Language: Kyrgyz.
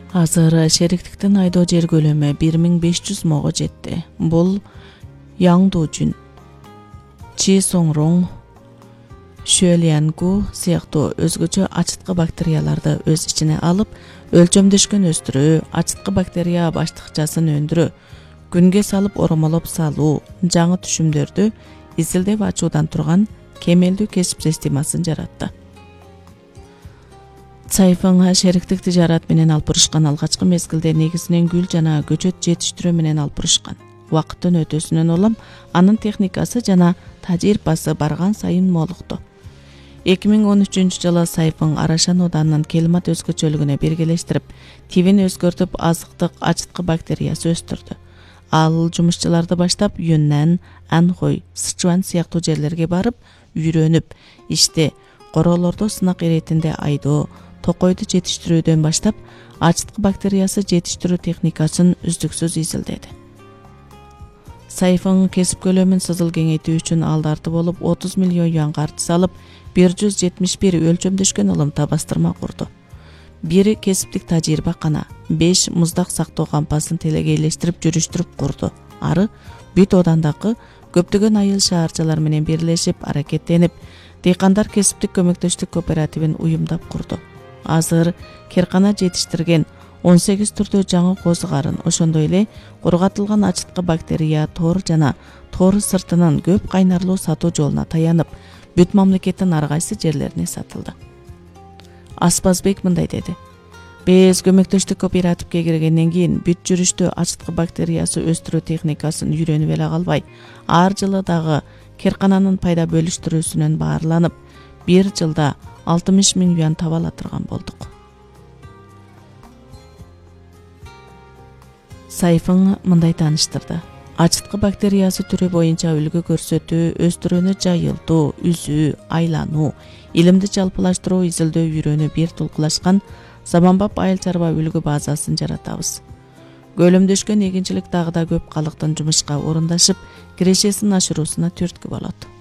Азыр шериктиктин айдоо жер көлөмү 1500 мого жетти. Бул Яңдужун, Чисоңроң, Шөлянку сыяктуу өзгөчө ачыткы бактерияларды өз ичине алып, өлчөмдөшкөн өстүрүү, ачыткы бактерия баштыкчасын өндүрүү, күнгө салып оромолоп салуу, жаңы түшүмдөрдү изилдеп ачуудан турган кемелдүү кесип системасын жаратты. Сайфың шериктик тижарат менен алпырышкан алгачкы мезгилде негизинен гүл жана көчөт жетиштирүү менен алпырышкан. Убакыттын өтүүсүнөн улам анын техникасы жана тажрыйбасы барган сайын молукту. 2013-жылы Сайфың Арашан Оданынын климат өзгөчөлүгүнө биргелештирип, тибин өзгөртүп азыктык ачыткы бактериясы өстүрдү. Ал жумушчуларды баштап Юннан, Анхой, Сычуан сыяктуу жерлерге барып, үйрөнүп, иште королордо сынак иретинде айдоо, токойду жетиштирүүдөн баштап, ачыткы бактериясы жетиштирүү техникасын үздүксүз изилдеди. Сайфың кесип көлөмүн сызыл кеңейтүү үчүн алдарты болуп 30 миллион юанга артыс алып, 171 өлчөмдөшкөн ылымта бастырма курду. Бири кесиптик тажрыйба кана, 5 муздак сактоо кампасын телегейлештирип жүрүштүрүп курду. Ары бүт Одандагы көптөгөн айыл шаарчалар менен бирлешип аракеттенип, дыйкандар кесиптик көмөктөштүк кооперативин уюмдап курду. Азыр керкана жетиштирген 18 түрдө жаңы козугарын, ошондой эле кургатылган ачыткы бактерия тор жана тор сыртынын көп кайнарлуу сатуу жолуна таянып, бүт мамлекеттин ар кайсы жерлерине сатылды. Аспазбек мындай деди: "Биз көмөктөштүк кооперативге киргенден кийин бүт жүрүштө ачыткы бактериясы өстүрүү техникасын үйрөнүп эле калбай, ар жылы дагы керкананын пайда бөлүштүрүүсүнөн баарланып, бир жылда 60 миң юан таба ала турган болдук." Сайфың мындай тааныштырды: ачыткы бактериясы түрү боюнча үлгү көрсөтүү, өстүрүүнү жайылтуу, үзүү, айлануу, илимди жалпылаштыруу, изилдөө үйрөнүү бир тулкулашкан заманбап айыл чарба үлгү базасын жаратабыз. Көлөмдөшкөн эгинчилик дагы да көп калктын жумушка орундашып, кирешесин ашыруусуна түрткү болот.